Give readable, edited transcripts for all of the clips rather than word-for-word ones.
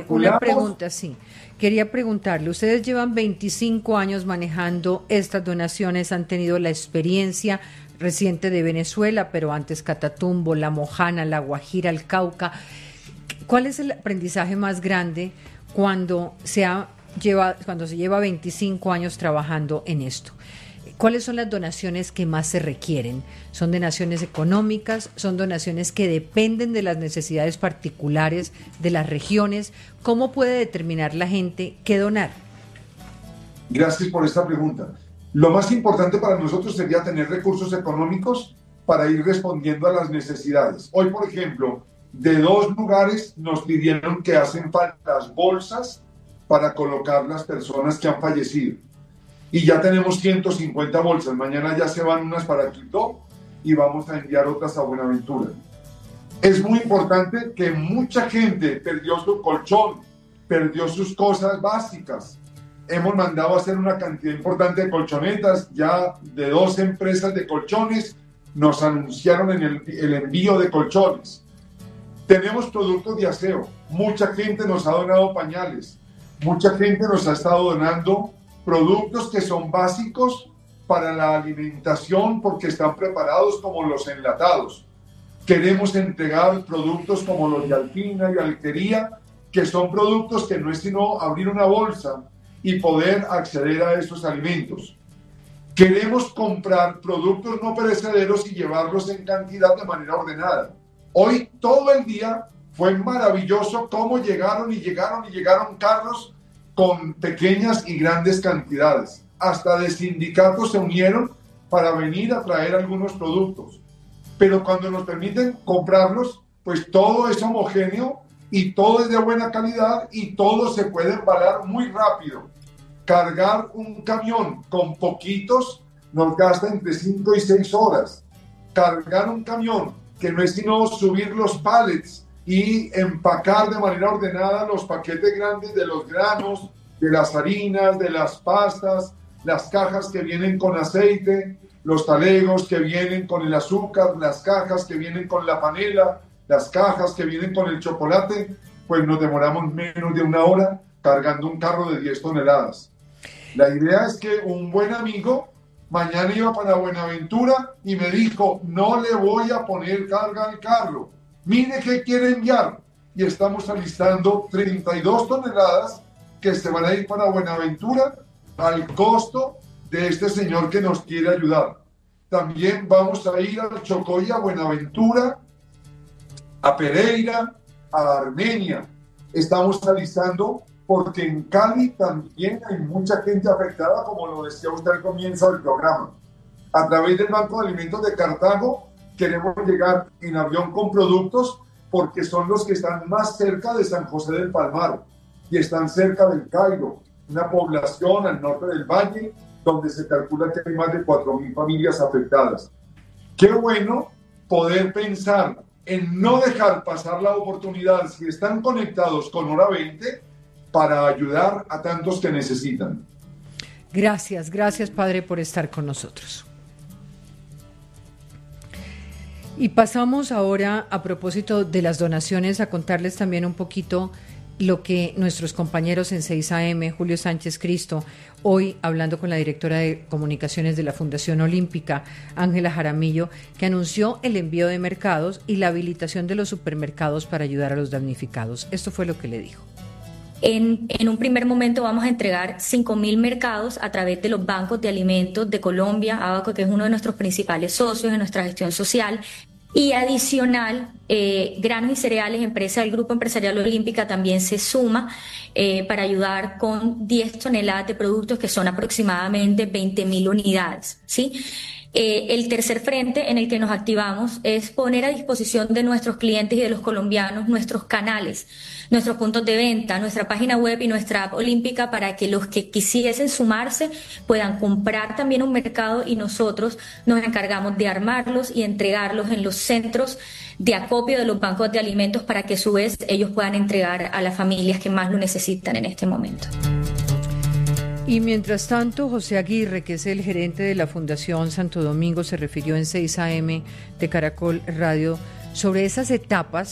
una calculamos. pregunta, sí. Quería preguntarle, ustedes llevan 25 años manejando estas donaciones, han tenido la experiencia reciente de Venezuela, pero antes Catatumbo, La Mojana, La Guajira, el Cauca. ¿Cuál es el aprendizaje más grande cuando cuando se lleva 25 años trabajando en esto? ¿Cuáles son las donaciones que más se requieren? ¿Son donaciones económicas? ¿Son donaciones que dependen de las necesidades particulares de las regiones? ¿Cómo puede determinar la gente qué donar? Gracias por esta pregunta. Lo más importante para nosotros sería tener recursos económicos para ir respondiendo a las necesidades. Hoy, por ejemplo, de 2 lugares nos pidieron que hacen falta las bolsas para colocar las personas que han fallecido. Y ya tenemos 150 bolsas. Mañana ya se van unas para Quito y vamos a enviar otras a Buenaventura. Es muy importante que mucha gente perdió su colchón, perdió sus cosas básicas. Hemos mandado a hacer una cantidad importante de colchonetas. Ya de 2 empresas de colchones nos anunciaron en el envío de colchones. Tenemos productos de aseo. Mucha gente nos ha donado pañales. Mucha gente nos ha estado donando productos que son básicos para la alimentación porque están preparados como los enlatados. Queremos entregar productos como los de Alpina y Alquería, que son productos que no es sino abrir una bolsa y poder acceder a esos alimentos. Queremos comprar productos no perecederos y llevarlos en cantidad de manera ordenada. Hoy todo el día fue maravilloso cómo llegaron carros con pequeñas y grandes cantidades. Hasta de sindicatos se unieron para venir a traer algunos productos. Pero cuando nos permiten comprarlos, pues todo es homogéneo y todo es de buena calidad y todo se puede embalar muy rápido. Cargar un camión con poquitos nos gasta entre 5 y 6 horas. Cargar un camión, que no es sino subir los pallets y empacar de manera ordenada los paquetes grandes de los granos, de las harinas, de las pastas, las cajas que vienen con aceite, los talegos que vienen con el azúcar, las cajas que vienen con la panela, las cajas que vienen con el chocolate, pues nos demoramos menos de 1 hora cargando un carro de 10 toneladas. La idea es que un buen amigo mañana iba para Buenaventura y me dijo, no le voy a poner carga al carro, mire qué quiere enviar. Y estamos alistando 32 toneladas que se van a ir para Buenaventura al costo de este señor que nos quiere ayudar. También vamos a ir al Chocó y a Buenaventura, a Pereira, a Armenia. Estamos alistando porque en Cali también hay mucha gente afectada, como lo decía usted al comienzo del programa. A través del Banco de Alimentos de Cartago queremos llegar en avión con productos porque son los que están más cerca de San José del Palmar y están cerca del Cairo, una población al norte del valle donde se calcula que hay más de 4.000 familias afectadas. Qué bueno poder pensar en no dejar pasar la oportunidad, si están conectados con Hora 20, para ayudar a tantos que necesitan. Gracias, padre, por estar con nosotros. Y pasamos ahora, a propósito de las donaciones, a contarles también un poquito lo que nuestros compañeros en 6am, Julio Sánchez Cristo, hoy hablando con la directora de comunicaciones de la Fundación Olímpica, Ángela Jaramillo, que anunció el envío de mercados y la habilitación de los supermercados para ayudar a los damnificados. Esto fue lo que le dijo. En un primer momento vamos a entregar 5.000 mercados a través de los bancos de alimentos de Colombia, Abaco, que es uno de nuestros principales socios en nuestra gestión social. Y adicional, Granos y Cereales, empresa del Grupo Empresarial Olímpica, también se suma para ayudar con 10 toneladas de productos que son aproximadamente 20.000 unidades, ¿sí? El tercer frente en el que nos activamos es poner a disposición de nuestros clientes y de los colombianos nuestros canales, nuestros puntos de venta, nuestra página web y nuestra app olímpica para que los que quisiesen sumarse puedan comprar también un mercado y nosotros nos encargamos de armarlos y entregarlos en los centros de acopio de los bancos de alimentos para que a su vez ellos puedan entregar a las familias que más lo necesitan en este momento. Y mientras tanto, José Aguirre, que es el gerente de la Fundación Santo Domingo, se refirió en 6am de Caracol Radio sobre esas etapas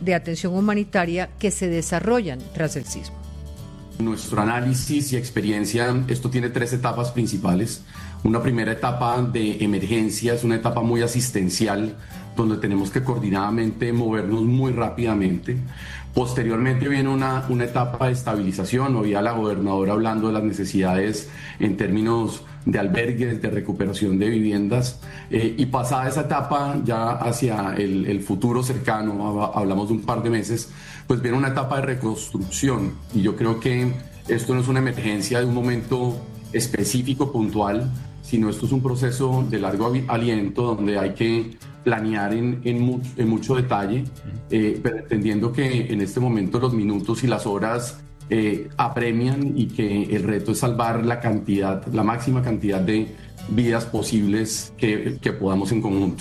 de atención humanitaria que se desarrollan tras el sismo. Nuestro análisis y experiencia, esto tiene 3 etapas principales. Una primera etapa de emergencia, es una etapa muy asistencial, donde tenemos que coordinadamente movernos muy rápidamente. Posteriormente viene una etapa de estabilización. Oía a la gobernadora hablando de las necesidades en términos de albergues, de recuperación de viviendas, y pasada esa etapa ya hacia el futuro cercano, hablamos de un par de meses, pues viene una etapa de reconstrucción, y yo creo que esto no es una emergencia de un momento específico, puntual, sino esto es un proceso de largo aliento donde hay que planear en mucho detalle, pero entendiendo que en este momento los minutos y las horas apremian y que el reto es salvar la máxima cantidad de vidas posibles que podamos en conjunto.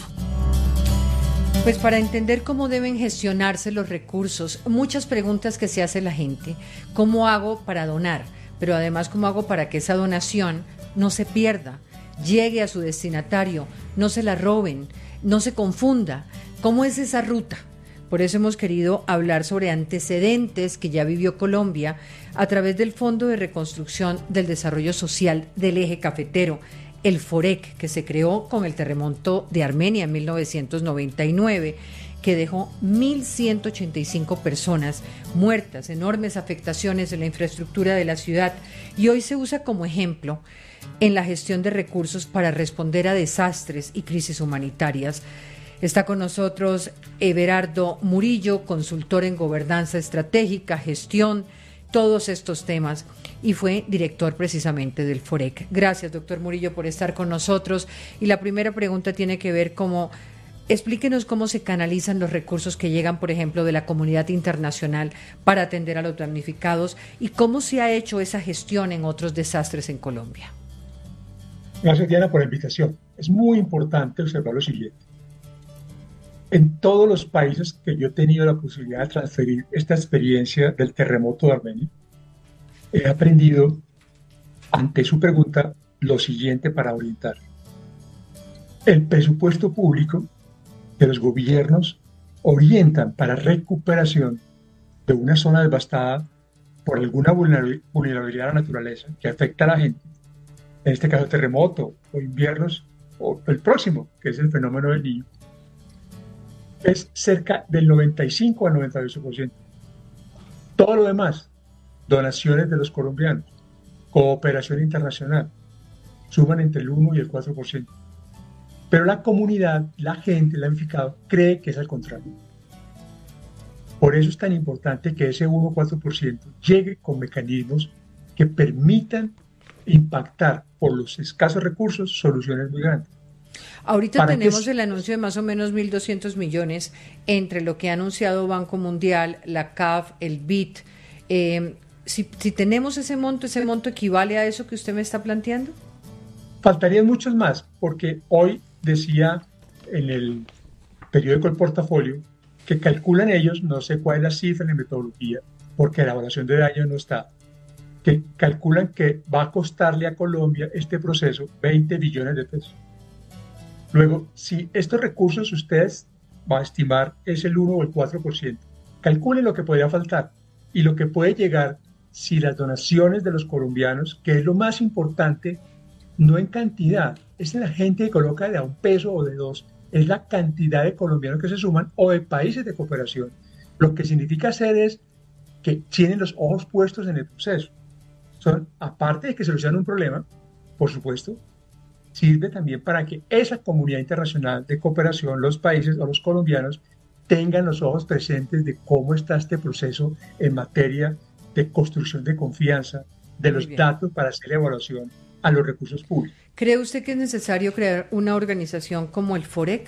Pues para entender cómo deben gestionarse los recursos, muchas preguntas que se hace la gente. ¿Cómo hago para donar? Pero además, ¿cómo hago para que esa donación no se pierda, llegue a su destinatario, no se la roben, no se confunda? ¿Cómo es esa ruta? Por eso hemos querido hablar sobre antecedentes que ya vivió Colombia a través del Fondo de Reconstrucción del Desarrollo Social del Eje Cafetero, el FOREC, que se creó con el terremoto de Armenia en 1999, que dejó 1.185 personas muertas, enormes afectaciones en la infraestructura de la ciudad, y hoy se usa como ejemplo en la gestión de recursos para responder a desastres y crisis humanitarias. Está con nosotros Everardo Murillo, consultor en gobernanza estratégica, gestión, todos estos temas, y fue director precisamente del FOREC. Gracias, doctor Murillo, por estar con nosotros. Y la primera pregunta tiene que ver explíquenos cómo se canalizan los recursos que llegan, por ejemplo, de la comunidad internacional para atender a los damnificados y cómo se ha hecho esa gestión en otros desastres en Colombia. Gracias, Diana, por la invitación. Es muy importante observar lo siguiente. En todos los países que yo he tenido la posibilidad de transferir esta experiencia del terremoto de Armenia, he aprendido, ante su pregunta, lo siguiente para orientar. El presupuesto público de los gobiernos orientan para recuperación de una zona devastada por alguna vulnerabilidad a la naturaleza que afecta a la gente, en este caso terremoto o inviernos, o el próximo, que es el fenómeno del Niño, es cerca del 95 al 98%. Todo lo demás, donaciones de los colombianos, cooperación internacional, suman entre el 1 y el 4%. Pero la comunidad, la gente, el damnificado, cree que es al contrario. Por eso es tan importante que ese 1 o 4% llegue con mecanismos que permitan impactar por los escasos recursos soluciones muy grandes. Ahorita tenemos el anuncio de más o menos 1.200 millones entre lo que ha anunciado Banco Mundial, la CAF, el BID. Si tenemos ese monto equivale a eso que usted me está planteando. Faltarían muchos más, porque hoy decía en el periódico El Portafolio que calculan ellos, no sé cuál es la cifra en la metodología, porque la evaluación de daño no está, que calculan que va a costarle a Colombia este proceso 20 billones de pesos. Luego, si estos recursos ustedes van a estimar es el 1 o el 4%, calculen lo que podría faltar y lo que puede llegar si las donaciones de los colombianos, que es lo más importante, no en cantidad, es la gente que coloca de a un peso o de dos, es la cantidad de colombianos que se suman o de países de cooperación. Lo que significa hacer es que tienen los ojos puestos en el proceso. Aparte de que solucionan un problema, por supuesto, sirve también para que esa comunidad internacional de cooperación, los países o los colombianos, tengan los ojos presentes de cómo está este proceso en materia de construcción de confianza, de los datos para hacer la evaluación a los recursos públicos. ¿Cree usted que es necesario crear una organización como el FOREC?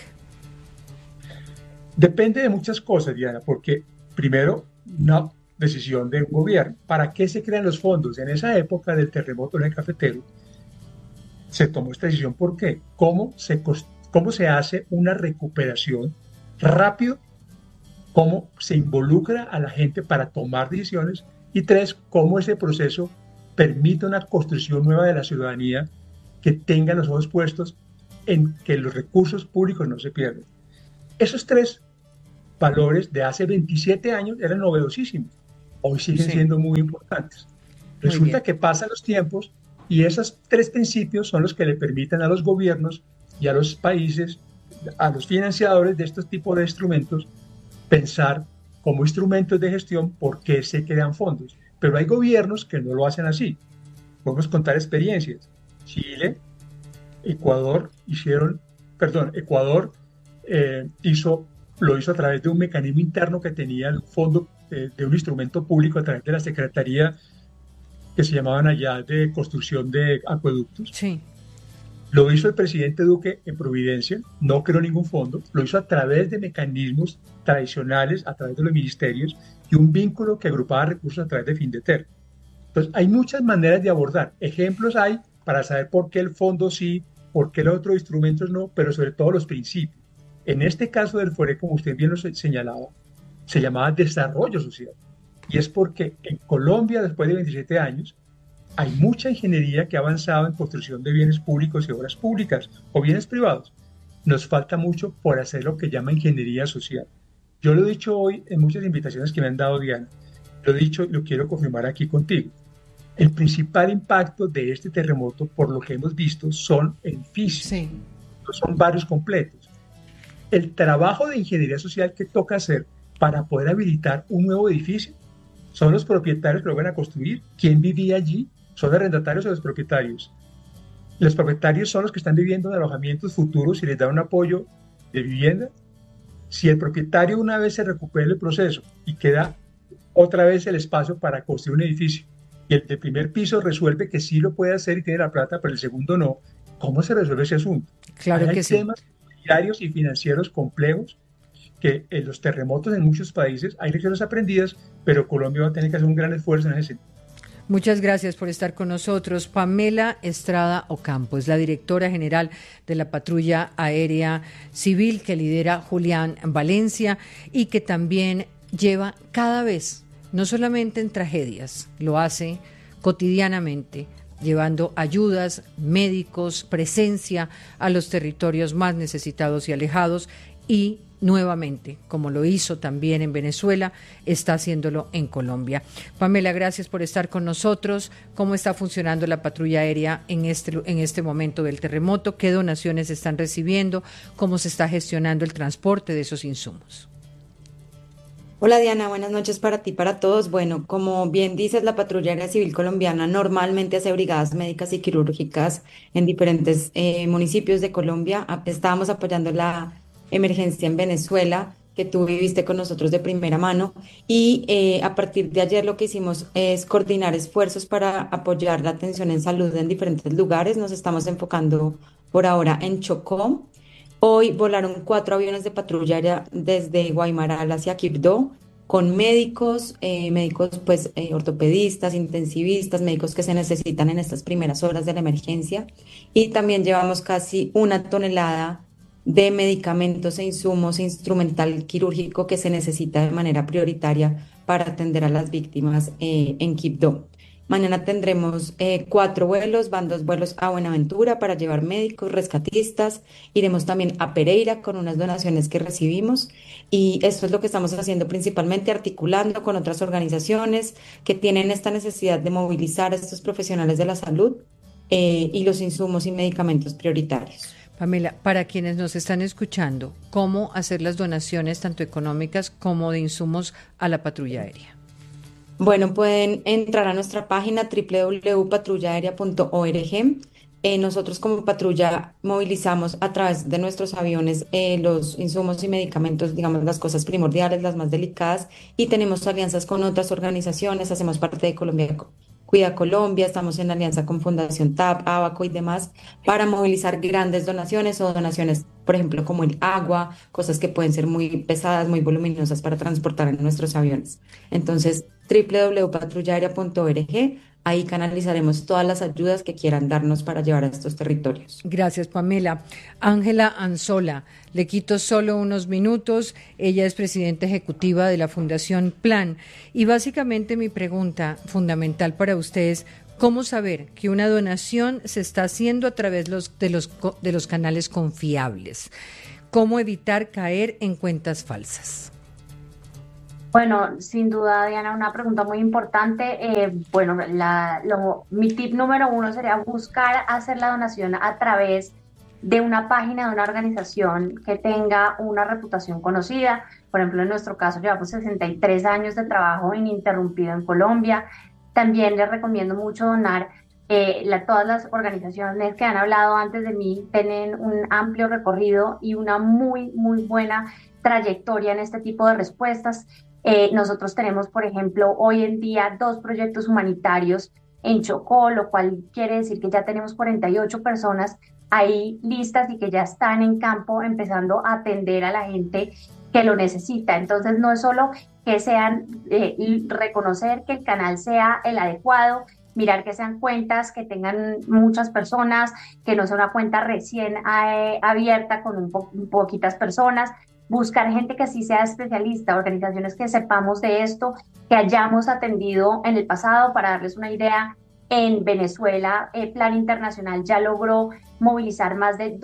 Depende de muchas cosas, Diana, porque primero, una decisión de un gobierno. ¿Para qué se crean los fondos? En esa época del terremoto en el Cafetero, se tomó esta decisión. ¿Por qué? ¿Cómo se hace una recuperación rápido? ¿Cómo se involucra a la gente para tomar decisiones? Y 3, ¿cómo ese proceso permite una construcción nueva de la ciudadanía que tenga los ojos puestos en que los recursos públicos no se pierden? Esos 3 valores de hace 27 años eran novedosísimos. Hoy siguen siendo muy importantes. Resulta que pasan los tiempos y esos 3 principios son los que le permiten a los gobiernos y a los países, a los financiadores de estos tipos de instrumentos, pensar como instrumentos de gestión por qué se crean fondos. Pero hay gobiernos que no lo hacen así. Podemos contar experiencias. Chile, Ecuador lo hizo a través de un mecanismo interno que tenía el fondo de un instrumento público a través de la Secretaría que se llamaban allá de construcción de acueductos. Sí. Lo hizo el presidente Duque en Providencia, no creó ningún fondo, lo hizo a través de mecanismos tradicionales, a través de los ministerios y un vínculo que agrupaba recursos a través de Findeter. Entonces, hay muchas maneras de abordar. Ejemplos hay para saber por qué el fondo sí, por qué los otros instrumentos no, pero sobre todo los principios. En este caso del FORE, como usted bien lo señalaba, se llamaba desarrollo social. Y es porque en Colombia, después de 27 años, hay mucha ingeniería que ha avanzado en construcción de bienes públicos y obras públicas o bienes privados. Nos falta mucho por hacer lo que llama ingeniería social. Yo lo he dicho hoy en muchas invitaciones que me han dado, Diana. Lo he dicho y lo quiero confirmar aquí contigo. El principal impacto de este terremoto, por lo que hemos visto, son edificios. Sí. Son varios completos. El trabajo de ingeniería social que toca hacer para poder habilitar un nuevo edificio son los propietarios que lo van a construir. ¿Quién vivía allí? ¿Son arrendatarios o los propietarios? Los propietarios son los que están viviendo en alojamientos futuros y les dan un apoyo de vivienda. Si el propietario una vez se recupera el proceso y queda otra vez el espacio para construir un edificio y el de primer piso resuelve que sí lo puede hacer y tiene la plata, pero el segundo no, ¿cómo se resuelve ese asunto? Claro que sí. Hay temas diarios y financieros complejos que en los terremotos en muchos países hay lecciones aprendidas, pero Colombia va a tener que hacer un gran esfuerzo en ese sentido. Muchas gracias por estar con nosotros. Pamela Estrada Ocampo es la directora general de la Patrulla Aérea Civil que lidera Julián Valencia y que también lleva cada vez, no solamente en tragedias, lo hace cotidianamente, llevando ayudas, médicos, presencia a los territorios más necesitados y alejados y nuevamente, como lo hizo también en Venezuela, está haciéndolo en Colombia. Pamela, gracias por estar con nosotros. ¿Cómo está funcionando la patrulla aérea en este momento del terremoto? ¿Qué donaciones están recibiendo? ¿Cómo se está gestionando el transporte de esos insumos? Hola Diana, buenas noches para ti, para todos. Bueno, como bien dices, la Patrulla Aérea Civil Colombiana normalmente hace brigadas médicas y quirúrgicas en diferentes municipios de Colombia. Estábamos apoyando la emergencia en Venezuela, que tú viviste con nosotros de primera mano, y a partir de ayer lo que hicimos es coordinar esfuerzos para apoyar la atención en salud en diferentes lugares. Nos estamos enfocando por ahora en Chocó. Hoy volaron 4 aviones de patrulla aérea desde Guaymaral hacia Quibdó, con médicos ortopedistas, intensivistas, médicos que se necesitan en estas primeras horas de la emergencia, y también llevamos casi 1 tonelada de medicamentos e insumos, instrumental quirúrgico que se necesita de manera prioritaria para atender a las víctimas en Quibdó. Mañana tendremos 4 vuelos, van 2 vuelos a Buenaventura para llevar médicos, rescatistas. Iremos también a Pereira con unas donaciones que recibimos, y esto es lo que estamos haciendo principalmente, articulando con otras organizaciones que tienen esta necesidad de movilizar a estos profesionales de la salud y los insumos y medicamentos prioritarios. Pamela, para quienes nos están escuchando, ¿cómo hacer las donaciones tanto económicas como de insumos a la patrulla aérea? Bueno, pueden entrar a nuestra página www.patrullaaérea.org. Nosotros como patrulla movilizamos a través de nuestros aviones los insumos y medicamentos, digamos las cosas primordiales, las más delicadas, y tenemos alianzas con otras organizaciones. Hacemos parte de Colombia Cuida Colombia, estamos en alianza con Fundación TAP, Abaco y demás, para movilizar grandes donaciones o donaciones, por ejemplo, como el agua, cosas que pueden ser muy pesadas, muy voluminosas para transportar en nuestros aviones. Entonces, www.patrullaaérea.org, ahí canalizaremos todas las ayudas que quieran darnos para llevar a estos territorios. Gracias, Pamela. Ángela Anzola, le quito solo unos minutos. Ella es presidenta ejecutiva de la Fundación Plan. Y básicamente mi pregunta fundamental para ustedes, ¿cómo saber que una donación se está haciendo a través de los canales confiables? ¿Cómo evitar caer en cuentas falsas? Bueno, sin duda, Diana, una pregunta muy importante. Bueno, mi tip número uno sería buscar hacer la donación a través de una página de una organización que tenga una reputación conocida. Por ejemplo, en nuestro caso llevamos 63 años de trabajo ininterrumpido en Colombia. También les recomiendo mucho donar. Todas las organizaciones que han hablado antes de mí tienen un amplio recorrido y una muy, muy buena trayectoria en este tipo de respuestas. Nosotros tenemos, por ejemplo, hoy en día 2 proyectos humanitarios en Chocó, lo cual quiere decir que ya tenemos 48 personas ahí listas y que ya están en campo empezando a atender a la gente que lo necesita. Entonces, no es solo que sean, reconocer que el canal sea el adecuado, mirar que sean cuentas que tengan muchas personas, que no sea una cuenta recién abierta con poquitas personas, buscar gente que sí sea especialista, organizaciones que sepamos de esto, que hayamos atendido en el pasado. Para darles una idea, en Venezuela, Plan Internacional ya logró movilizar más de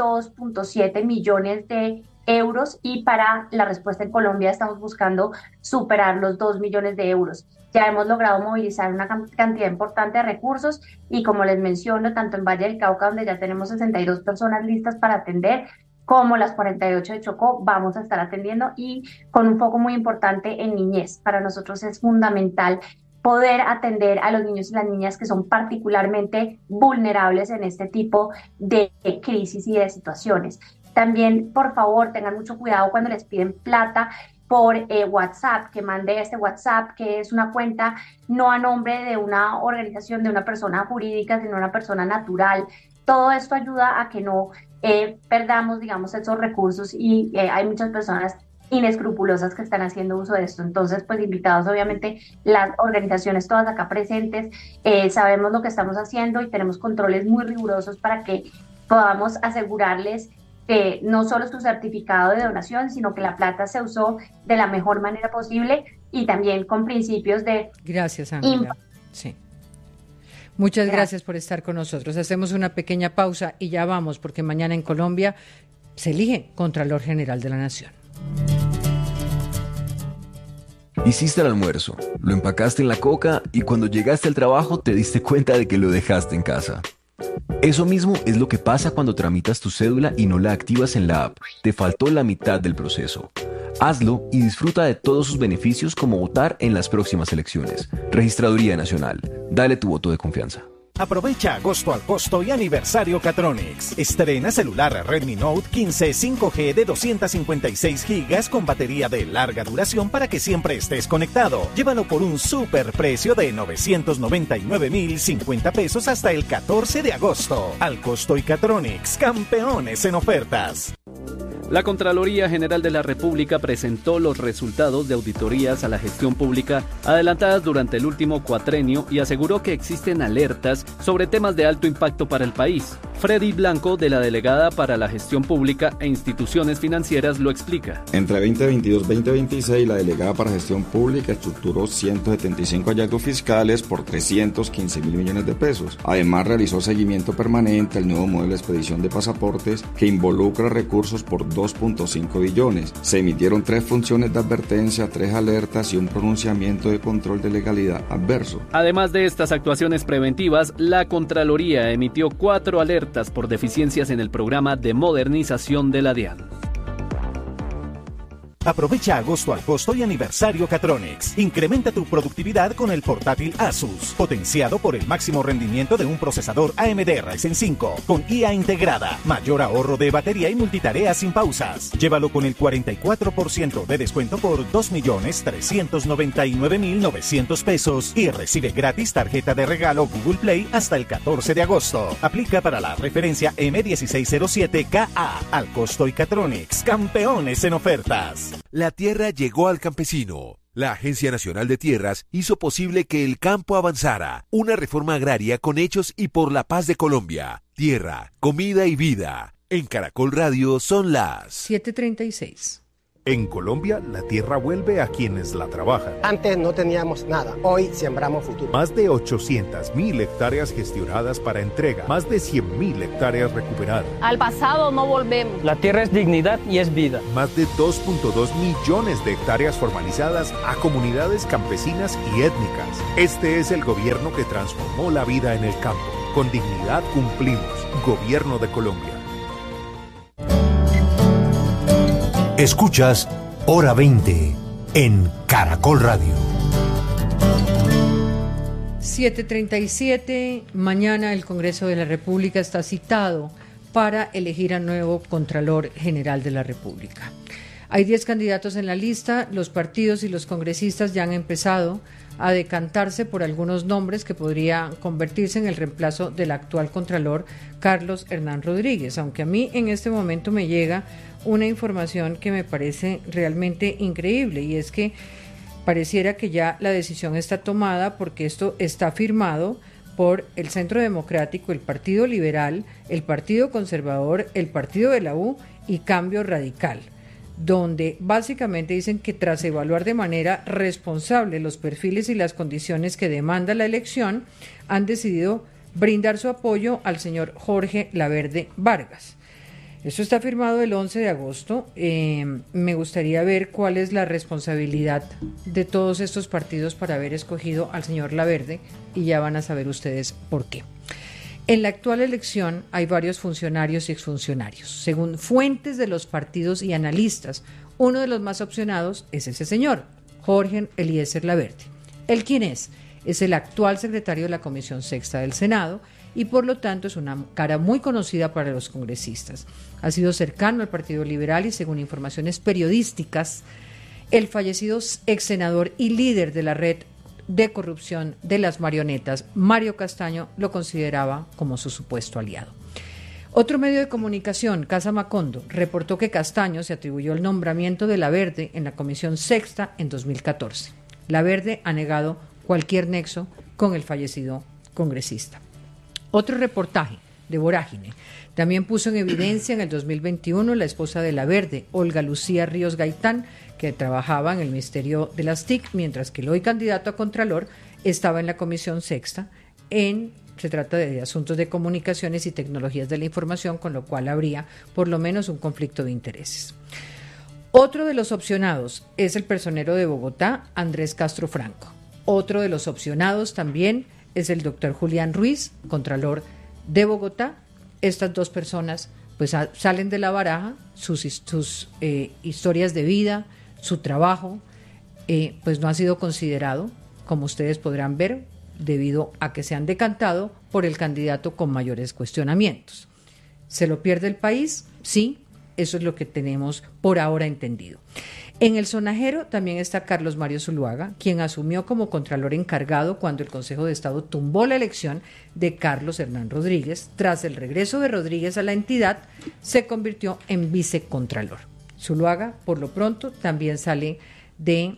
2.7 millones de euros y para la respuesta en Colombia estamos buscando superar los 2 millones de euros. Ya hemos logrado movilizar una cantidad importante de recursos y, como les menciono, tanto en Valle del Cauca, donde ya tenemos 62 personas listas para atender, como las 48 de Chocó, vamos a estar atendiendo, y con un foco muy importante en niñez. Para nosotros es fundamental poder atender a los niños y las niñas que son particularmente vulnerables en este tipo de crisis y de situaciones. También, por favor, tengan mucho cuidado cuando les piden plata por WhatsApp, que mande este WhatsApp, que es una cuenta no a nombre de una organización, de una persona jurídica, sino una persona natural. Todo esto ayuda a que no perdamos, digamos, esos recursos, y hay muchas personas inescrupulosas que están haciendo uso de esto. Entonces, pues invitados, obviamente, las organizaciones todas acá presentes, sabemos lo que estamos haciendo y tenemos controles muy rigurosos para que podamos asegurarles no solo su certificado de donación, sino que la plata se usó de la mejor manera posible y también con principios de... Gracias, Ángela. Sí. Muchas gracias por estar con nosotros. Hacemos una pequeña pausa y ya vamos, porque mañana en Colombia se elige Contralor General de la Nación. Hiciste el almuerzo, lo empacaste en la coca y cuando llegaste al trabajo te diste cuenta de que lo dejaste en casa. Eso mismo es lo que pasa cuando tramitas tu cédula y no la activas en la app. Te faltó la mitad del proceso. Hazlo y disfruta de todos sus beneficios, como votar en las próximas elecciones. Registraduría Nacional. Dale tu voto de confianza. Aprovecha agosto al costo y aniversario Catronics. Estrena celular Redmi Note 15 5G de 256 GB con batería de larga duración para que siempre estés conectado. Llévalo por un super precio de 999,050 pesos hasta el 14 de agosto. Al costo y Catronics, campeones en ofertas. La Contraloría General de la República presentó los resultados de auditorías a la gestión pública adelantadas durante el último cuatrenio y aseguró que existen alertas sobre temas de alto impacto para el país. Freddy Blanco, de la Delegada para la Gestión Pública e Instituciones Financieras, lo explica. Entre 2022 y 2026, la Delegada para Gestión Pública estructuró 175 hallazgos fiscales por 315.000 millones de pesos. Además, realizó seguimiento permanente al nuevo modelo de expedición de pasaportes, que involucra recursos por 2.5 billones. Se emitieron 3 funciones de advertencia, 3 alertas y un pronunciamiento de control de legalidad adverso. Además de estas actuaciones preventivas, la Contraloría emitió 4 alertas por deficiencias en el programa de modernización de la DIAN. Aprovecha agosto al costo y aniversario Catronics. Incrementa tu productividad con el portátil Asus, potenciado por el máximo rendimiento de un procesador AMD Ryzen 5, con IA integrada, mayor ahorro de batería y multitarea sin pausas. Llévalo con el 44% de descuento por 2.399.900 pesos y recibe gratis tarjeta de regalo Google Play hasta el 14 de agosto. Aplica para la referencia M1607KA. Al costo y Catronics, campeones en ofertas. La tierra llegó al campesino. La Agencia Nacional de Tierras hizo posible que el campo avanzara. Una reforma agraria con hechos y por la paz de Colombia. Tierra, comida y vida. En Caracol Radio son las 7:36. En Colombia, la tierra vuelve a quienes la trabajan. Antes no teníamos nada, hoy sembramos futuro. Más de 800.000 hectáreas gestionadas para entrega, más de 100.000 hectáreas recuperadas. Al pasado no volvemos. La tierra es dignidad y es vida. Más de 2.2 millones de hectáreas formalizadas a comunidades campesinas y étnicas. Este es el gobierno que transformó la vida en el campo. Con dignidad cumplimos. Gobierno de Colombia. Escuchas Hora 20 en Caracol Radio. 7:37, mañana el Congreso de la República está citado para elegir al nuevo Contralor General de la República. Hay 10 candidatos en la lista, los partidos y los congresistas ya han empezado a decantarse por algunos nombres que podrían convertirse en el reemplazo del actual Contralor Carlos Hernán Rodríguez, aunque a mí en este momento me llega una información que me parece realmente increíble, y es que pareciera que ya la decisión está tomada, porque esto está firmado por el Centro Democrático, el Partido Liberal, el Partido Conservador, el Partido de la U y Cambio Radical, donde básicamente dicen que tras evaluar de manera responsable los perfiles y las condiciones que demanda la elección, han decidido brindar su apoyo al señor Jorge Laverde Vargas. Esto está firmado el 11 de agosto. Me gustaría ver cuál es la responsabilidad de todos estos partidos para haber escogido al señor Laverde, y ya van a saber ustedes por qué. En la actual elección hay varios funcionarios y exfuncionarios. Según fuentes de los partidos y analistas, uno de los más opcionados es ese señor, Jorge Eliezer Laverde. ¿Él quién es? Es el actual secretario de la Comisión Sexta del Senado y por lo tanto es una cara muy conocida para los congresistas. Ha sido cercano al Partido Liberal y, según informaciones periodísticas, el fallecido ex senador y líder de la red de corrupción de las marionetas, Mario Castaño, lo consideraba como su supuesto aliado. Otro medio de comunicación, Casa Macondo, reportó que Castaño se atribuyó el nombramiento de Laverde en la Comisión Sexta en 2014. Laverde ha negado cualquier nexo con el fallecido congresista. Otro reportaje de Vorágine también puso en evidencia en el 2021 la esposa de Laverde, Olga Lucía Ríos Gaitán, que trabajaba en el Ministerio de las TIC, mientras que el hoy candidato a Contralor estaba en la Comisión Sexta. Se trata de asuntos de comunicaciones y tecnologías de la información, con lo cual habría por lo menos un conflicto de intereses. Otro de los opcionados es el personero de Bogotá, Andrés Castro Franco. Otro de los opcionados también es el doctor Julián Ruiz, Contralor de Bogotá. Estas dos personas pues salen de la baraja, sus historias de vida, su trabajo, pues no ha sido considerado, como ustedes podrán ver, debido a que se han decantado por el candidato con mayores cuestionamientos. ¿Se lo pierde el país? Sí, eso es lo que tenemos por ahora entendido. En el sonajero también está Carlos Mario Zuluaga, quien asumió como contralor encargado cuando el Consejo de Estado tumbó la elección de Carlos Hernán Rodríguez. Tras el regreso de Rodríguez a la entidad, se convirtió en vicecontralor. Zuluaga, por lo pronto, también sale de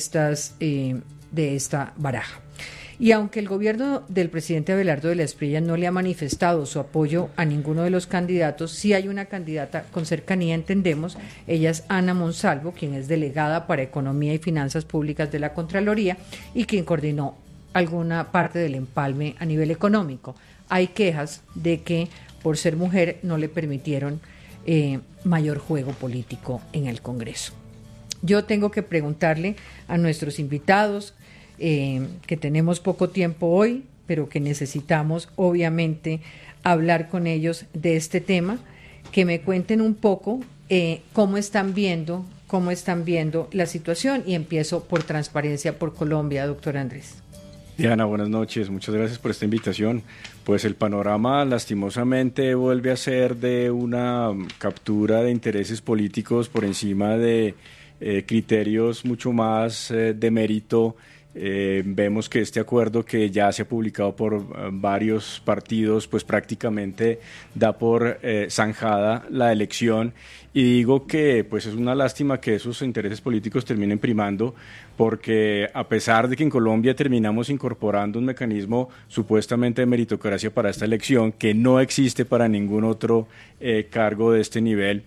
esta baraja. Y aunque el gobierno del presidente Abelardo de la Espriella no le ha manifestado su apoyo a ninguno de los candidatos, sí hay una candidata con cercanía, entendemos. Ella es Ana Monsalvo, quien es delegada para Economía y Finanzas Públicas de la Contraloría y quien coordinó alguna parte del empalme a nivel económico. Hay quejas de que por ser mujer no le permitieron mayor juego político en el Congreso. Yo tengo que preguntarle a nuestros invitados, que tenemos poco tiempo hoy, pero que necesitamos obviamente hablar con ellos de este tema, que me cuenten un poco cómo están viendo la situación, y empiezo por Transparencia por Colombia, doctor Andrés. Diana, buenas noches, muchas gracias por esta invitación. Pues el panorama lastimosamente vuelve a ser de una captura de intereses políticos por encima de criterios mucho más de mérito. Vemos que este acuerdo, que ya se ha publicado por varios partidos, pues prácticamente da por zanjada la elección, y digo que pues es una lástima que esos intereses políticos terminen primando, porque a pesar de que en Colombia terminamos incorporando un mecanismo supuestamente de meritocracia para esta elección, que no existe para ningún otro cargo de este nivel,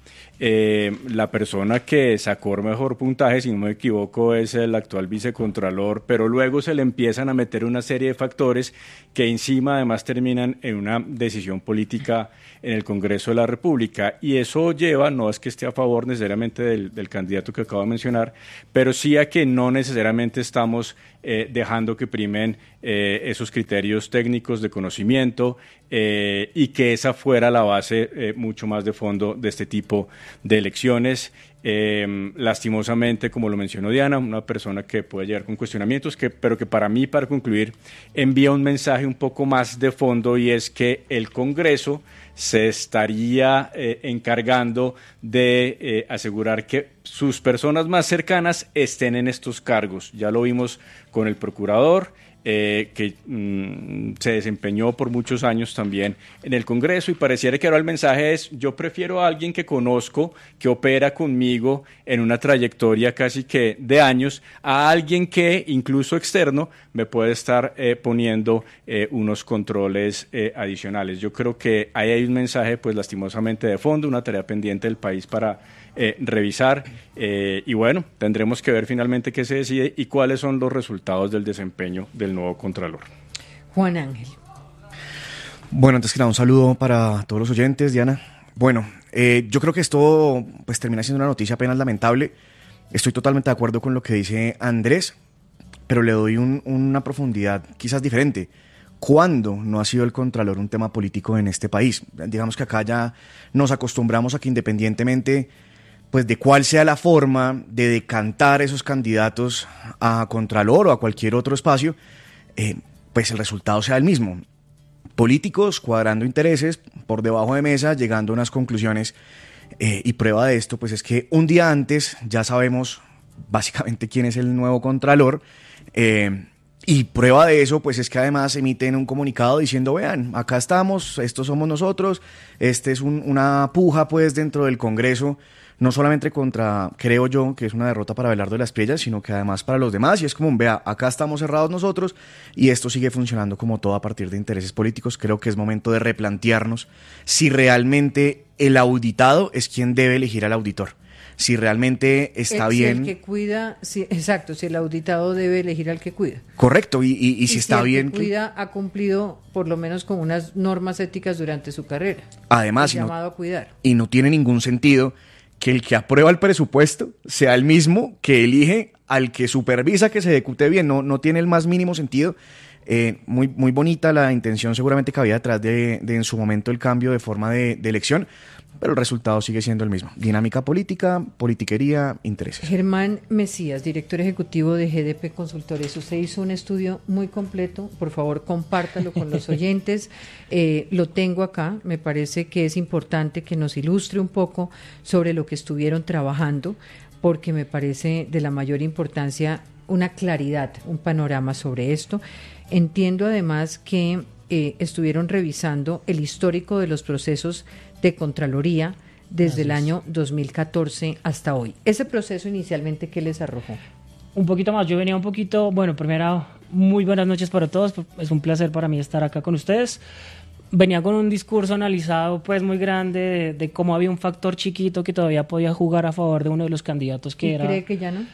la persona que sacó mejor puntaje, si no me equivoco, es el actual vicecontralor, pero luego se le empiezan a meter una serie de factores que encima además terminan en una decisión política en el Congreso de la República, y eso lleva, no es que esté a favor necesariamente del candidato que acabo de mencionar, pero sí a que no necesariamente estamos dejando que primen esos criterios técnicos de conocimiento, y que esa fuera la base mucho más de fondo de este tipo de elecciones. Lastimosamente, como lo mencionó Diana, una persona que puede llegar con cuestionamientos, pero que para mí, para concluir, envía un mensaje un poco más de fondo, y es que el Congreso se estaría encargando de asegurar que sus personas más cercanas estén en estos cargos. Ya lo vimos con el procurador, que se desempeñó por muchos años también en el Congreso, y pareciera que ahora el mensaje es: yo prefiero a alguien que conozco, que opera conmigo en una trayectoria casi que de años, a alguien que incluso externo me puede estar poniendo unos controles adicionales. Yo creo que ahí hay un mensaje pues lastimosamente de fondo, una tarea pendiente del país para revisar, y bueno, tendremos que ver finalmente qué se decide y cuáles son los resultados del desempeño del nuevo Contralor. Juan Ángel. Bueno, antes que nada, un saludo para todos los oyentes, Diana. Bueno, yo creo que esto pues termina siendo una noticia apenas lamentable. Estoy totalmente de acuerdo con lo que dice Andrés, pero le doy una profundidad quizás diferente. ¿Cuándo no ha sido el Contralor un tema político en este país? Digamos que acá ya nos acostumbramos a que, independientemente pues de cuál sea la forma de decantar esos candidatos a Contralor o a cualquier otro espacio, pues el resultado sea el mismo. Políticos cuadrando intereses por debajo de mesa, llegando a unas conclusiones, y prueba de esto pues es que un día antes ya sabemos básicamente quién es el nuevo Contralor, y prueba de eso pues es que además emiten un comunicado diciendo: vean, acá estamos, estos somos nosotros, este es una puja pues dentro del Congreso, no solamente contra, creo yo, que es una derrota para Abelardo de las Priellas, sino que además para los demás, y es como, vea, acá estamos cerrados nosotros, y esto sigue funcionando como todo a partir de intereses políticos. Creo que es momento de replantearnos si realmente el auditado es quien debe elegir al auditor, si realmente está bien. Si el que cuida, exacto, si el auditado debe elegir al que cuida. Correcto, y si está bien. El que cuida ha cumplido por lo menos con unas normas éticas durante su carrera. Además, llamado a cuidar. Y no tiene ningún sentido que el que aprueba el presupuesto sea el mismo que elige al que supervisa que se ejecute bien. No tiene el más mínimo sentido. Muy bonita la intención seguramente que había detrás de en su momento el cambio de forma de elección, pero el resultado sigue siendo el mismo. Dinámica política, politiquería, intereses. Germán Mesías, director ejecutivo de GDP Consultores. Usted hizo un estudio muy completo, por favor compártalo con los oyentes. Lo tengo acá, me parece que es importante que nos ilustre un poco sobre lo que estuvieron trabajando, porque me parece de la mayor importancia una claridad, un panorama sobre esto. Entiendo además que estuvieron revisando el histórico de los procesos de Contraloría desde el año 2014 hasta hoy. Ese proceso inicialmente, ¿qué les arrojó? Un poquito más, yo venía un poquito, bueno, primero, muy buenas noches para todos, es un placer para mí estar acá con ustedes. Venía con un discurso analizado pues muy grande de cómo había un factor chiquito que todavía podía jugar a favor de uno de los candidatos que era... ¿Cree que ya no?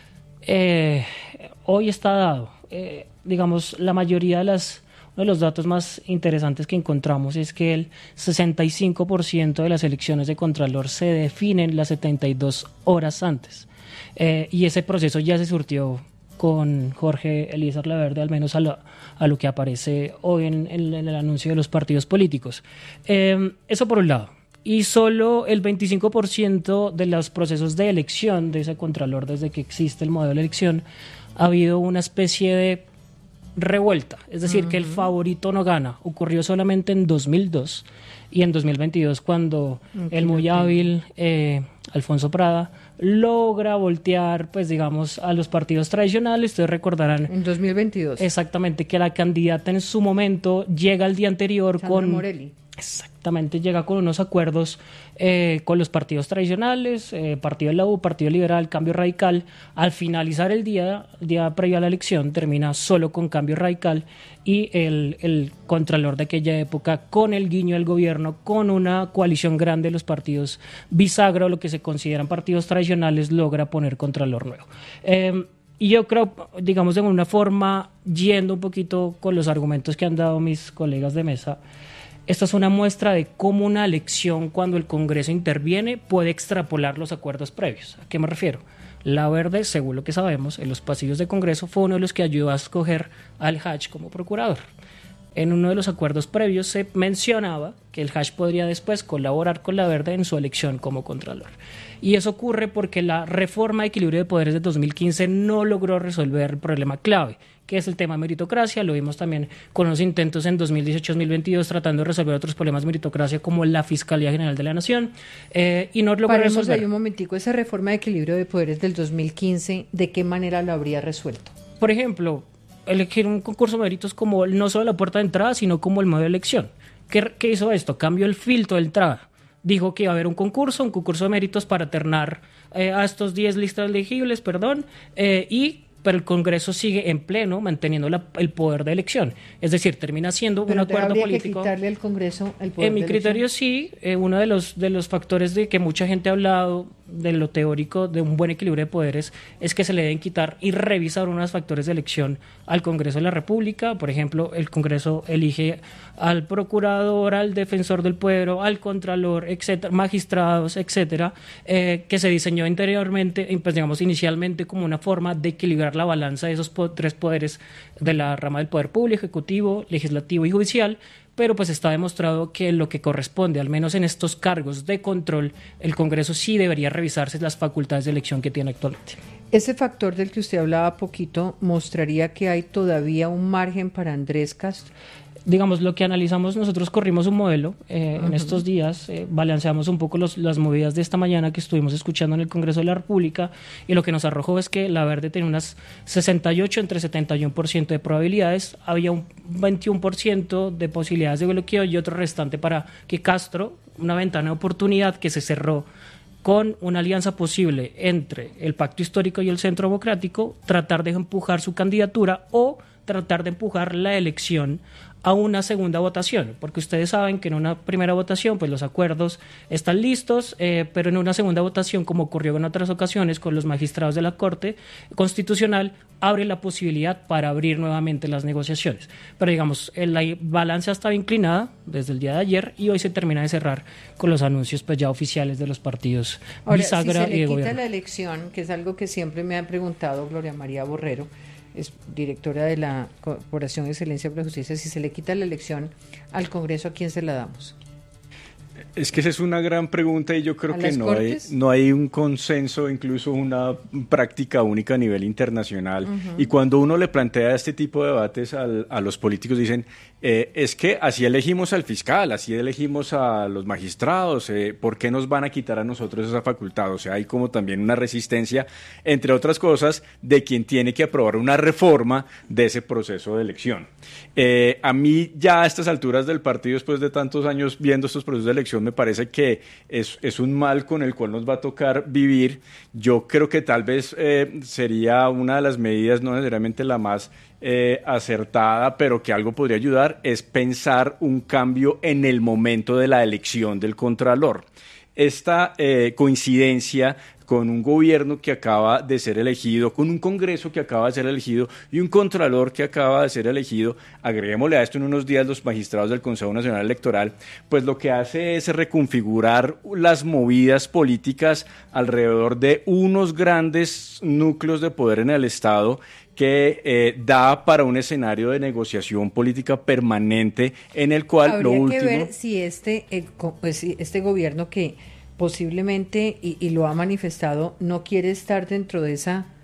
Hoy está dado. Digamos, la mayoría de uno de los datos más interesantes que encontramos es que el 65% de las elecciones de Contralor se definen las 72 horas antes. Y ese proceso ya se surtió con Jorge Eliezer Laverde, al menos a lo que aparece hoy en el anuncio de los partidos políticos. Eso por un lado. Y solo el 25% de los procesos de elección de ese Contralor, desde que existe el modelo de elección, ha habido una especie de revuelta, es decir, que el favorito no gana. Ocurrió solamente en 2002 y en 2022 cuando el muy hábil Alfonso Prada logra voltear, pues digamos, a los partidos tradicionales. Ustedes recordarán en 2022 exactamente que la candidata en su momento llega el día anterior Sandra Morelli. Exactamente, llega con unos acuerdos con los partidos tradicionales, Partido de la U, Partido Liberal, Cambio Radical. Al finalizar el día previo a la elección, termina solo con Cambio Radical y el contralor de aquella época, con el guiño del gobierno, con una coalición grande de los partidos bisagra, o lo que se consideran partidos tradicionales, logra poner contralor nuevo. Y yo creo, digamos, de una forma, yendo un poquito con los argumentos que han dado mis colegas de mesa, esta es una muestra de cómo una elección, cuando el Congreso interviene, puede extrapolar los acuerdos previos. ¿A qué me refiero? La Verde, según lo que sabemos, en los pasillos de Congreso fue uno de los que ayudó a escoger al Hach como procurador. En uno de los acuerdos previos se mencionaba que el Hach podría después colaborar con la Verde en su elección como contralor. Y eso ocurre porque la reforma de equilibrio de poderes de 2015 no logró resolver el problema clave, que es el tema de meritocracia. Lo vimos también con los intentos en 2018-2022 tratando de resolver otros problemas de meritocracia como la Fiscalía General de la Nación, y no logró resolver. Ahí un momentico, esa reforma de equilibrio de poderes del 2015, ¿de qué manera lo habría resuelto? Por ejemplo, elegir un concurso de méritos como no solo la puerta de entrada, sino como el modo de elección. ¿Qué hizo esto? Cambió el filtro de entrada. Dijo que iba a haber un concurso de méritos para ternar a estos 10 listas elegibles, pero el Congreso sigue en pleno manteniendo el poder de elección. Es decir, termina siendo un acuerdo político. Que quitarle al Congreso el poder en mi criterio sí, uno de los factores de que mucha gente ha hablado de lo teórico de un buen equilibrio de poderes es que se le deben quitar y revisar unos factores de elección al Congreso de la República. Por ejemplo, el Congreso elige al procurador, al defensor del pueblo, al contralor, etcétera, magistrados, etcétera, que se diseñó anteriormente, pues digamos inicialmente como una forma de equilibrar la balanza de esos tres poderes de la rama del poder público, ejecutivo, legislativo y judicial. Pero pues está demostrado que lo que corresponde, al menos en estos cargos de control, el Congreso sí debería revisarse las facultades de elección que tiene actualmente. Ese factor del que usted hablaba poquito mostraría que hay todavía un margen para Andrés Castro. Digamos, lo que analizamos, nosotros corrimos un modelo en estos días, balanceamos un poco las movidas de esta mañana que estuvimos escuchando en el Congreso de la República, y lo que nos arrojó es que la Verde tenía unas 68 entre 71% de probabilidades, había un 21% de posibilidades de bloqueo y otro restante para que Castro, una ventana de oportunidad que se cerró con una alianza posible entre el Pacto Histórico y el Centro Democrático, tratar de empujar su candidatura o tratar de empujar la elección a una segunda votación, porque ustedes saben que en una primera votación pues los acuerdos están listos, pero en una segunda votación, como ocurrió en otras ocasiones con los magistrados de la Corte Constitucional, abre la posibilidad para abrir nuevamente las negociaciones. Pero digamos, la balanza estaba inclinada desde el día de ayer y hoy se termina de cerrar con los anuncios pues ya oficiales de los partidos bisagra y de gobierno. Si se le quita la elección, que es algo que siempre me ha preguntado Gloria María Borrero, es directora de la Corporación de Excelencia para la Justicia, si se le quita la elección al Congreso, ¿a quién se la damos? Es que esa es una gran pregunta y yo creo que no hay un consenso, incluso una práctica única a nivel internacional. Y cuando uno le plantea este tipo de debates a los políticos, dicen, es que así elegimos al fiscal, así elegimos a los magistrados, ¿por qué nos van a quitar a nosotros esa facultad? O sea, hay como también una resistencia, entre otras cosas, de quien tiene que aprobar una reforma de ese proceso de elección. A mí ya a estas alturas del partido, después de tantos años viendo estos procesos de elección, me parece que es un mal con el cual nos va a tocar vivir. Yo creo que tal vez sería una de las medidas, no necesariamente la más acertada, pero que algo podría ayudar, es pensar un cambio en el momento de la elección del Contralor. Esta coincidencia con un gobierno que acaba de ser elegido, con un Congreso que acaba de ser elegido y un Contralor que acaba de ser elegido, agreguémosle a esto en unos días los magistrados del Consejo Nacional Electoral, pues lo que hace es reconfigurar las movidas políticas alrededor de unos grandes núcleos de poder en el Estado que da para un escenario de negociación política permanente en el cual habría lo último... que ver si este gobierno que posiblemente, y lo ha manifestado, no quiere estar dentro de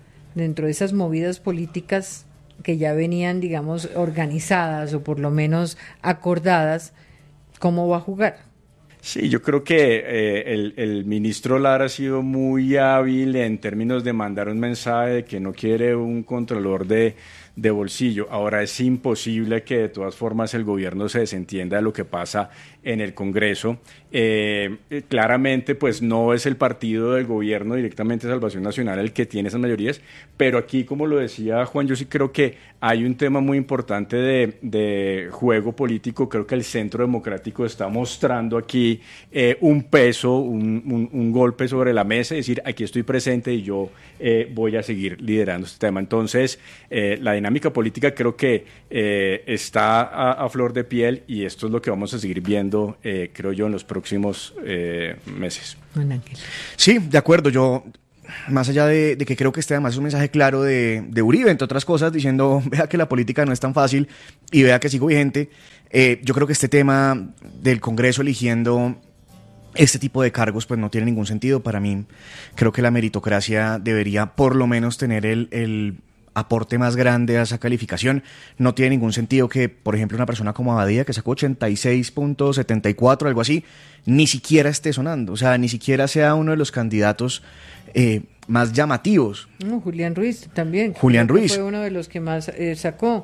esas movidas políticas que ya venían, digamos, organizadas o por lo menos acordadas, ¿cómo va a jugar? Sí, yo creo que el ministro Lara ha sido muy hábil en términos de mandar un mensaje de que no quiere un controlador de de bolsillo. Ahora es imposible que de todas formas el gobierno se desentienda de lo que pasa en el Congreso. Claramente pues no es el partido del gobierno directamente Salvación Nacional el que tiene esas mayorías, pero aquí, como lo decía Juan, yo sí creo que hay un tema muy importante de juego político. Creo que el Centro Democrático está mostrando aquí un peso, un golpe sobre la mesa, y decir, aquí estoy presente y yo voy a seguir liderando este tema. Entonces, la dinámica política creo que está a flor de piel, y esto es lo que vamos a seguir viendo, creo yo, en los próximos meses. Sí, de acuerdo. Yo, más allá de que creo que este además es un mensaje claro de Uribe, entre otras cosas, diciendo, vea que la política no es tan fácil y vea que sigo vigente, yo creo que este tema del Congreso eligiendo este tipo de cargos pues no tiene ningún sentido. Para mí, creo que la meritocracia debería por lo menos tener el aporte más grande a esa calificación. No tiene ningún sentido que, por ejemplo, una persona como Abadía, que sacó 86.74, algo así, ni siquiera esté sonando, o sea, ni siquiera sea uno de los candidatos más llamativos. Julián Ruiz también. Julián Ruiz fue uno de los que más sacó,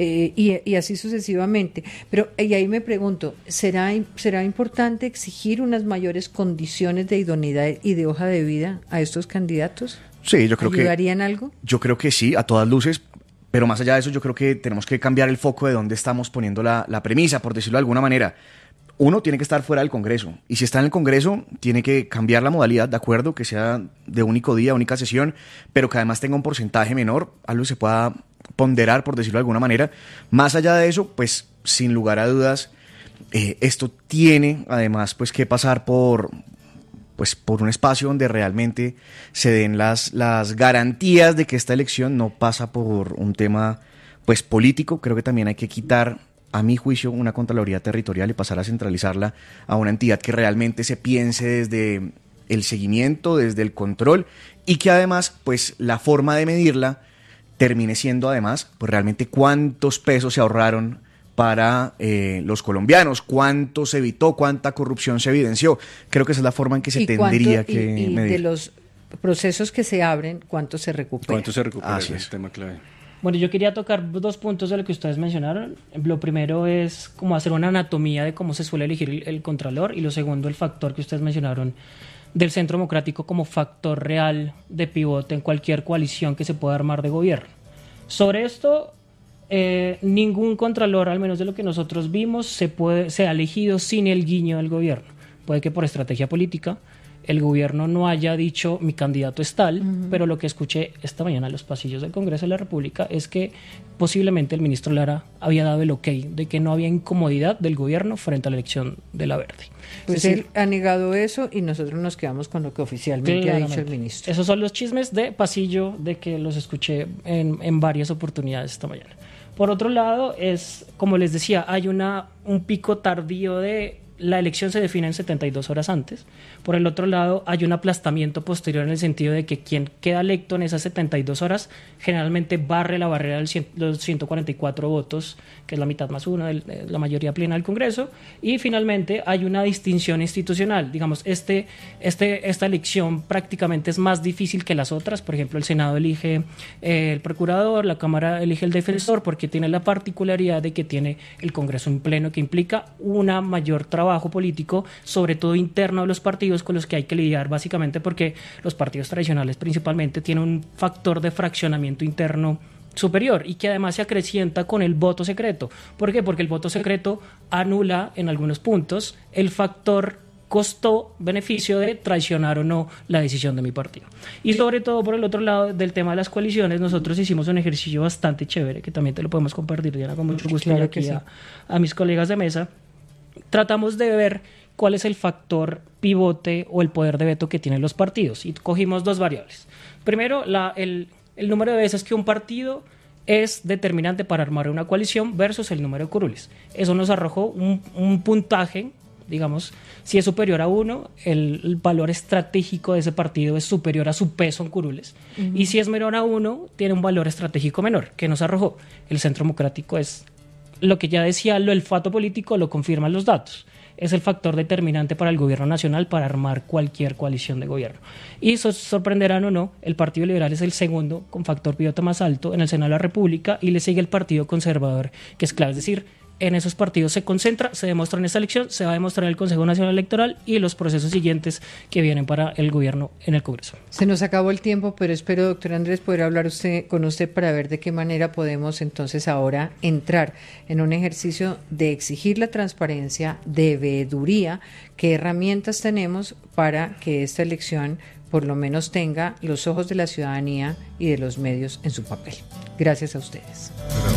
y así sucesivamente. Pero y ahí me pregunto, ¿será importante exigir unas mayores condiciones de idoneidad y de hoja de vida a estos candidatos? Sí, yo creo que ¿ayudarían algo? Yo creo que sí, a todas luces, pero más allá de eso, yo creo que tenemos que cambiar el foco de dónde estamos poniendo la premisa, por decirlo de alguna manera. Uno tiene que estar fuera del Congreso, y si está en el Congreso, tiene que cambiar la modalidad, de acuerdo, que sea de único día, única sesión, pero que además tenga un porcentaje menor, algo que se pueda ponderar, por decirlo de alguna manera. Más allá de eso, pues, sin lugar a dudas, esto tiene además pues que pasar por un espacio donde realmente se den las garantías de que esta elección no pasa por un tema pues político. Creo que también hay que quitar, a mi juicio, una Contraloría Territorial y pasar a centralizarla a una entidad que realmente se piense desde el seguimiento, desde el control, y que además pues la forma de medirla termine siendo además pues realmente cuántos pesos se ahorraron para los colombianos, cuánto se evitó, cuánta corrupción se evidenció. Creo que esa es la forma en que se tendría que medir. De los procesos que se abren, ¿cuánto se recupera? ¿Cuánto se recupera? Así es el tema clave. Bueno, yo quería tocar 2 puntos de lo que ustedes mencionaron. Lo primero es como hacer una anatomía de cómo se suele elegir el contralor, y lo segundo, el factor que ustedes mencionaron del Centro Democrático como factor real de pivote en cualquier coalición que se pueda armar de gobierno. Sobre esto, ningún contralor, al menos de lo que nosotros vimos, se ha elegido sin el guiño del gobierno. Puede que por estrategia política el gobierno no haya dicho mi candidato es tal, pero lo que escuché esta mañana en los pasillos del Congreso de la República es que posiblemente el ministro Lara había dado el ok de que no había incomodidad del gobierno frente a la elección de la Verde. Pues él ha negado eso y nosotros nos quedamos con lo que oficialmente ha dicho el ministro. Esos son los chismes de pasillo de que los escuché en varias oportunidades esta mañana. Por otro lado, como les decía, hay un pico tardío de la elección se define en 72 horas antes. Por el otro lado, hay un aplastamiento posterior en el sentido de que quien queda electo en esas 72 horas generalmente barre la barrera de los 144 votos, que es la mitad más uno de la mayoría plena del Congreso. Y finalmente hay una distinción institucional. Digamos, esta elección prácticamente es más difícil que las otras. Por ejemplo, el Senado elige el procurador, la Cámara elige el defensor, porque tiene la particularidad de que tiene el Congreso en pleno, que implica una mayor trabajo político, sobre todo interno de los partidos, con los que hay que lidiar básicamente porque los partidos tradicionales principalmente tienen un factor de fraccionamiento interno superior y que además se acrecienta con el voto secreto. ¿Por qué? Porque el voto secreto anula en algunos puntos el factor costo-beneficio de traicionar o no la decisión de mi partido. Y sobre todo, por el otro lado del tema de las coaliciones, nosotros hicimos un ejercicio bastante chévere, que también te lo podemos compartir, Diana, con mucho gusto, claro aquí sí. a mis colegas de mesa. Tratamos de ver cuál es el factor pivote o el poder de veto que tienen los partidos, y cogimos 2 variables. Primero, el número de veces que un partido es determinante para armar una coalición versus el número de curules. Eso nos arrojó un puntaje, digamos, si es superior a 1, el valor estratégico de ese partido es superior a su peso en curules. Y si es menor a 1, tiene un valor estratégico menor. ¿Qué nos arrojó? El Centro Democrático es lo que ya decía, el olfato político lo confirman los datos. Es el factor determinante para el gobierno nacional para armar cualquier coalición de gobierno. Y sorprenderán o no, el Partido Liberal es el segundo con factor pivote más alto en el Senado de la República y le sigue el Partido Conservador, que es clave. Es decir, en esos partidos se concentra, se demuestra en esta elección, se va a demostrar en el Consejo Nacional Electoral y los procesos siguientes que vienen para el gobierno en el Congreso. Se nos acabó el tiempo, pero espero, doctor Andrés, poder hablar con usted para ver de qué manera podemos entonces ahora entrar en un ejercicio de exigir la transparencia, de veeduría, qué herramientas tenemos para que esta elección por lo menos tenga los ojos de la ciudadanía y de los medios en su papel. Gracias a ustedes.